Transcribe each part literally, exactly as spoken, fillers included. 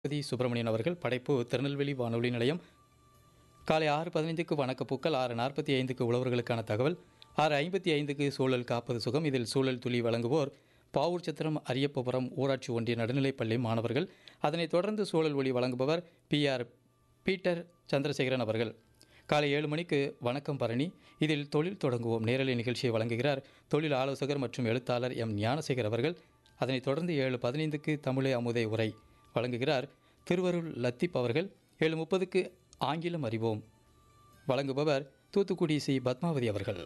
தி சுப்பிரமணியன் அவர்கள். படைப்பு திருநெல்வேலி வானொலி நிலையம். காலை ஆறு பதினைந்துக்கு வணக்கப்பூக்கள், ஆறு நாற்பத்தி ஐந்துக்கு உழவர்களுக்கான தகவல், ஆறு ஐம்பத்தி ஐந்துக்கு சூழல் காப்பது சுகம். இதில் சூழல் துளி வழங்குவோர் பாவூர் சத்திரம் அரியப்பபுரம் ஊராட்சி ஒன்றிய நடுநிலைப்பள்ளி மாணவர்கள். அதனைத் தொடர்ந்து சூழல் ஒளி வழங்குபவர் பி ஆர் பீட்டர் சந்திரசேகரன் அவர்கள். காலை ஏழு மணிக்கு வணக்கம் பரணி. இதில் தொழில் தொடங்குவோம் நேரலை நிகழ்ச்சியை வழங்குகிறார் தொழில் ஆலோசகர் மற்றும் எழுத்தாளர் எம் ஞானசேகர் அவர்கள். அதனைத் தொடர்ந்து ஏழு பதினைந்துக்கு தமிழே அமுதே உரை வழங்குகிறார் திருவருள் லத்தீப் அவர்கள். ஏழு முப்பதுக்கு ஆங்கிலம் அறிவோம் வழங்குபவர் தூத்துக்குடி சி பத்மாவதி அவர்கள்.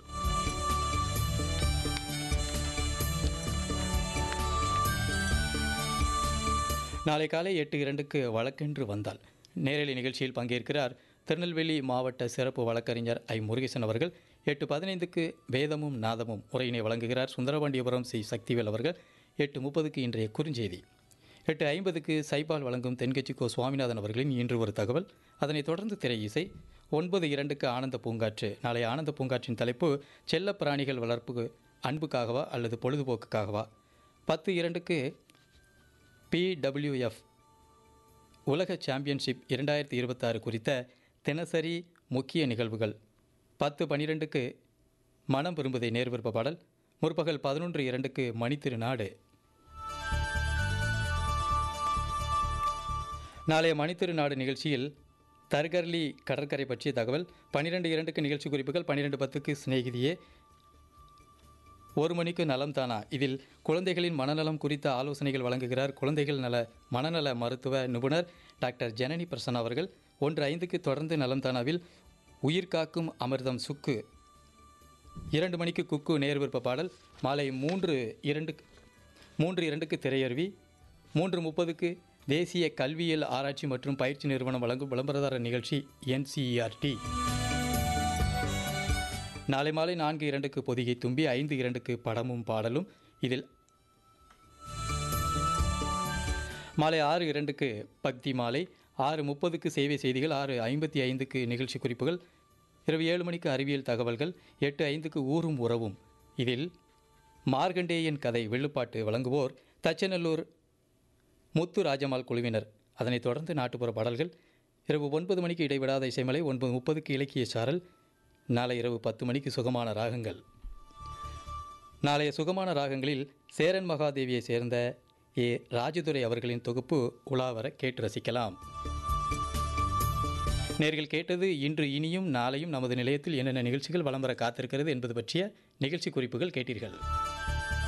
நாளை காலை எட்டு இரண்டுக்கு வழக்கென்று வந்தால் நேரலை நிகழ்ச்சியில் பங்கேற்கிறார் திருநெல்வேலி மாவட்ட சிறப்பு வழக்கறிஞர் ஐ முருகேசன் அவர்கள். எட்டு பதினைந்துக்கு வேதமும் நாதமும் உரையினை வழங்குகிறார் சுந்தரபாண்டியபுரம் சி சக்திவேல் அவர்கள். எட்டு முப்பதுக்கு இன்றைய குறுஞ்செய்தி. எட்டு ஐம்பதுக்கு சைபால் வழங்கும் தென்கட்சி கோ சுவாமிநாதன் அவர்களின் இன்று ஒரு தகவல். அதனைத் தொடர்ந்து திரை இசை. ஒன்பது இரண்டுக்கு ஆனந்த பூங்காற்று. நாளைய ஆனந்த பூங்காற்றின் தலைப்பு செல்ல பிராணிகள் வளர்ப்பு அன்புக்காகவா அல்லது பொழுதுபோக்குக்காகவா. பத்து இரண்டுக்கு பிடபிள்யூஎஃப் உலக சாம்பியன்ஷிப் இரண்டாயிரத்தி இருபத்தாறு குறித்த தினசரி முக்கிய நிகழ்வுகள். பத்து பன்னிரெண்டுக்கு மனம் விரும்புதை நேர்விருப்ப பாடல். முற்பகல் பதினொன்று இரண்டுக்கு மணித்திருநாடு. நாளைய மணித்திருநாடு நிகழ்ச்சியில் தர்கர்லி கடற்கரை பற்றிய தகவல். பன்னிரெண்டு இரண்டுக்கு நிகழ்ச்சி குறிப்புகள். பன்னிரெண்டு பத்துக்கு சிநேகிதியே. ஒரு மணிக்கு நலம் தானா. இதில் குழந்தைகளின் மனநலம் குறித்த ஆலோசனைகள் வழங்குகிறார் குழந்தைகள் நல மனநல மருத்துவ நிபுணர் டாக்டர் ஜனனி பிரசன்னா அவர்கள். ஒன்று ஐந்துக்கு தொடர்ந்து நலம் தானாவில் உயிர் காக்கும் அமிர்தம் சுக்கு. இரண்டு மணிக்கு குக்கு நேர்விருப்ப பாடல். மாலை மூன்று இரண்டு மூன்று இரண்டுக்கு திரையருவி. மூன்று முப்பதுக்கு தேசிய கல்வியியல் ஆராய்ச்சி மற்றும் பயிற்சி நிறுவனம் வழங்கும் விளம்பரதார நிகழ்ச்சி என்சிஇஆர்டி. நாளை மாலை நான்கு இரண்டுக்கு பொதிகை தும்பி. ஐந்து இரண்டுக்கு படமும் பாடலும். இதில் மாலை ஆறு இரண்டுக்கு பக்தி மாலை. ஆறு முப்பதுக்கு சேவை செய்திகள். ஆறு ஐம்பத்தி ஐந்துக்கு நிகழ்ச்சி குறிப்புகள். இரவு ஏழு மணிக்கு அறிவியல் தகவல்கள். எட்டு ஐந்துக்கு ஊரும் உறவும். இதில் மார்கண்டேயன் கதை வெள்ளுப்பாட்டு வழங்குவோர் தச்சநல்லூர் முத்து ராஜமால் குழுவினர். அதனைத் தொடர்ந்து நாட்டுப்புற பாடல்கள். இரவு ஒன்பது மணிக்கு இடைவிடாத இசைமலை. ஒன்பது முப்பதுக்கு இலக்கிய சாரல். நாளை இரவு பத்து மணிக்கு சுகமான ராகங்கள். நாளைய சுகமான ராகங்களில் சேரன் மகாதேவியை சேர்ந்த ஏ ராஜதுரை அவர்களின் தொகுப்பு உலாவர கேட்டு ரசிக்கலாம். நேர்கள் கேட்டது இன்று இனியும் நாளையும் நமது நிலையத்தில் என்னென்ன நிகழ்ச்சிகள் வலம் வர காத்திருக்கிறது என்பது பற்றிய நிகழ்ச்சி குறிப்புகள் கேட்டீர்கள்.